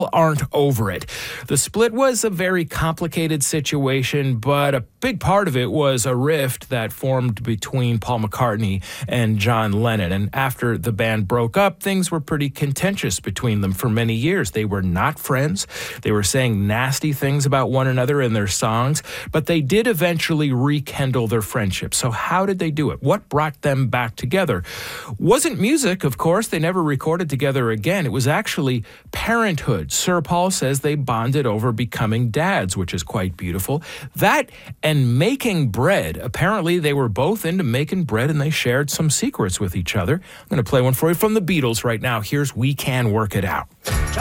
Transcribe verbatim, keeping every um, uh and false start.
aren't over it. The split was a very complicated situation, but a big part of it was a rift that formed between Paul McCartney and John Lennon. And after the band broke up, things were pretty contentious between them for many years. They were not friends. They were saying nasty things about one another in their songs, but they did eventually rekindle their friendship. So how did they do it? What brought them back together? Wasn't music, of course. They never recorded together again. It was actually parenthood. Sir Paul says they bonded over becoming dads, which is quite beautiful. That and making bread. Apparently, they were both into making bread, and they shared some secrets with each other. I'm going to play one for you from the Beatles right now. Here's We Can Work It Out.